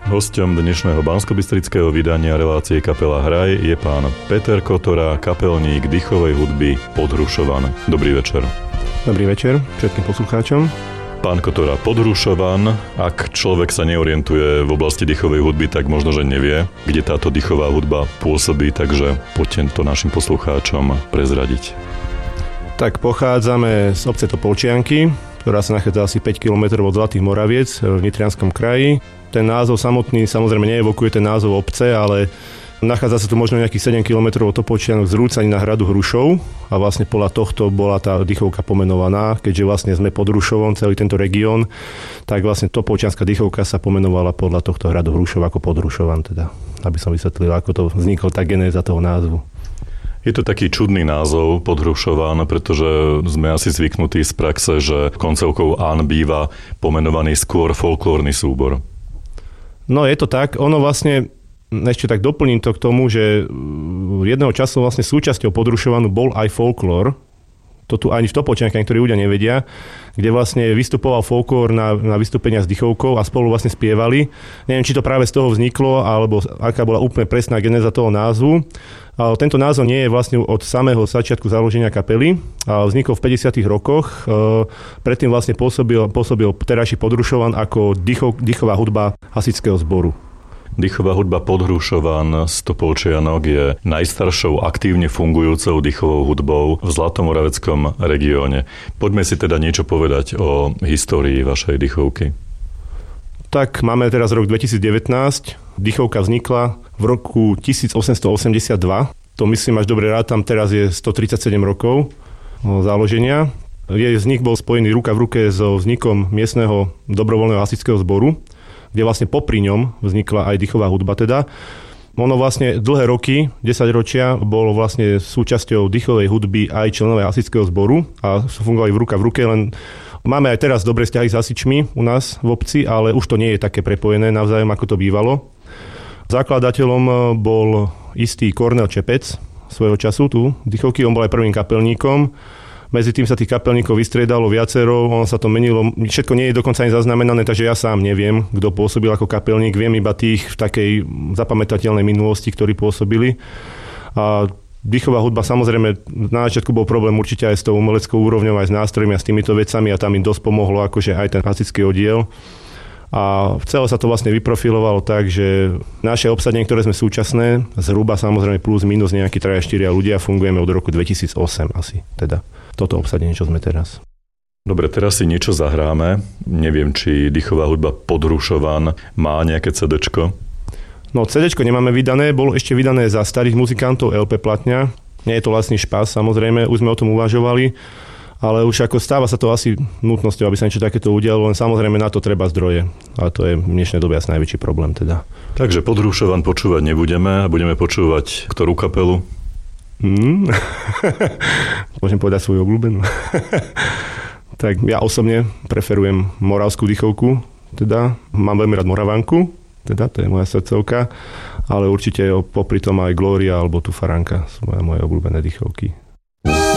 Hosťom dnešného banskobystrického vydania relácie Kapela Hraj je pán Peter Kotora, kapelník dýchovej hudby Podhrušovan. Dobrý večer. Dobrý večer všetkým poslucháčom. Pán Kotora, Podhrušovan, ak človek sa neorientuje v oblasti dýchovej hudby, tak možno, že nevie, kde táto dýchová hudba pôsobí, takže poďte to našim poslucháčom prezradiť. Tak pochádzame z obce Topolčianky, ktorá sa nachádza asi 5 km od Zlatých Moraviec v Nitrianskom kraji. Ten názov samotný samozrejme neevokuje ten názov obce, ale nachádza sa tu možno nejakých 7 km od Topolčianok z Rúcanina hradu Hrušov a vlastne podľa tohto bola tá dýchovka pomenovaná, keďže vlastne sme pod Hrušovom, celý tento región, tak vlastne Topolčianská dýchovka sa pomenovala podľa tohto hradu Hrušov ako Podhrušovan, teda, aby som vysvetlil, ako to vzniklo, tá genéza toho názvu. Je to taký čudný názov Podhrušovan, pretože sme asi zvyknutí z praxe, že koncovkou án býva pomenovaný skôr folklórny súbor. No je to tak, ono vlastne, ešte tak doplním to k tomu, že jedného času vlastne súčasťou Podhrušovanu bol aj folklór. To tu ani v Topolčiankách niektorí ľudia nevedia, kde vlastne vystupoval folklór na vystúpenia s dýchovkou a spolu vlastne spievali. Neviem, či to práve z toho vzniklo, alebo aká bola úplne presná genéza toho názvu. Ale tento názov nie je vlastne od samého začiatku založenia kapely. Vznikol v 50. rokoch. Predtým vlastne pôsobil terajší Podhrušovan ako dýchová hudba hasičského zboru. Dýchová hudba Podhrušovan z Topolčianok je najstaršou aktívne fungujúcou dýchovou hudbou v Zlatomoraveckom regióne. Poďme si teda niečo povedať o histórii vašej dýchovky. Tak máme teraz rok 2019. Dýchovka vznikla v roku 1882. To myslím, až dobre rátam, teraz je 137 rokov založenia. Jej vznik bol spojený ruka v ruke so vznikom miestneho dobrovoľného hasičského zboru, kde vlastne popri ňom vznikla aj dýchová hudba teda. Ono vlastne dlhé roky, 10 ročia, bolo vlastne súčasťou dýchovej hudby aj členové hasičského zboru a fungovali v ruka v ruke, len máme aj teraz dobré vzťahy s hasičmi u nás v obci, ale už to nie je také prepojené navzájom, ako to bývalo. Zakladateľom bol istý Kornél Čepec svojho času tu dýchovky, on bol aj prvým kapelníkom. Medzi tým sa tých kapelníkov vystriedalo viacero, ono sa to menilo, všetko nie je dokonca ani zaznamenané, takže ja sám neviem, kto pôsobil ako kapelník, viem iba tých v takej zapamätateľnej minulosti, ktorí pôsobili. A dýchová hudba, samozrejme, na začiatku bol problém určite aj s tou umeleckou úrovňou, aj s nástrojmi a s týmito vecami a tam im dosť pomohlo akože aj ten hasičský oddiel. A celé sa to vlastne vyprofilovalo tak, že naše obsadenie, ktoré sme súčasné, zhruba samozrejme plus minus nejakí 3-4 ľudia, fungujeme od roku 2008 asi, teda toto obsadenie, čo sme teraz. Dobre, teraz si niečo zahráme. Neviem, či dýchová hudba Podhrušovan má nejaké CDčko. No CDčko nemáme vydané, bolo ešte vydané za starých muzikantov LP platňa. Nie je to vlastný špas, samozrejme, už sme o tom uvažovali, ale už ako stáva sa to asi nutnosťou, aby sa niečo takéto udialo, len samozrejme na to treba zdroje. A to je v dnešnej dobe asi najväčší problém teda. Takže Podhrušovan počúvať nebudeme a budeme počúvať ktorú kapelu? Môžem povedať svoju obľúbenú. Tak ja osobne preferujem moravskú dýchovku, teda mám veľmi rád Moravanku, teda to je moja srdcovka, ale určite popri tom aj Glória alebo Tufaranka sú moje obľúbené dýchovky.